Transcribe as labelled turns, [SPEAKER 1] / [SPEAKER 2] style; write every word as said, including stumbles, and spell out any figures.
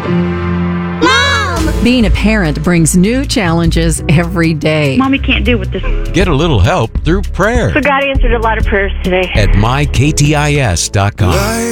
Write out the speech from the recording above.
[SPEAKER 1] Mom! Being a parent brings new challenges every day.
[SPEAKER 2] Mommy can't deal with this.
[SPEAKER 3] Get a little help through prayer
[SPEAKER 2] So God answered a lot of prayers today.
[SPEAKER 3] at my k t i s dot com.